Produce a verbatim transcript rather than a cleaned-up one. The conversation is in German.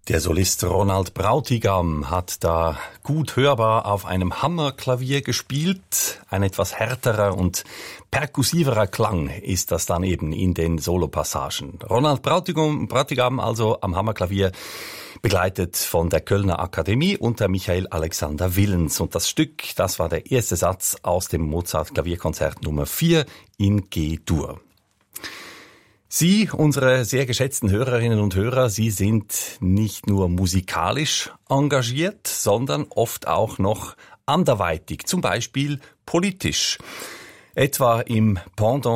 Der Solist Ronald Brautigam hat da gut hörbar auf einem Hammerklavier gespielt. Ein etwas härterer und perkussiverer Klang ist das dann eben in den Solopassagen. Ronald Brautigam, Brautigam also am Hammerklavier, begleitet von der Kölner Akademie unter Michael Alexander Willens. Und das Stück, das war der erste Satz aus dem Mozart-Klavierkonzert Nummer vier in G-Dur. Sie, unsere sehr geschätzten Hörerinnen und Hörer, Sie sind nicht nur musikalisch engagiert, sondern oft auch noch anderweitig, zum Beispiel politisch. Etwa im Pendant